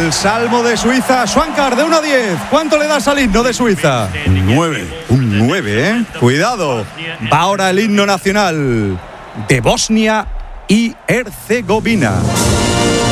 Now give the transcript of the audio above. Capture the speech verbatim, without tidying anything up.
el Salmo de Suiza. Schwankar, de uno a diez, ¿cuánto le das al himno de Suiza? Un nueve. Un nueve, ¿eh? Cuidado. Va ahora el himno nacional de Bosnia y Herzegovina.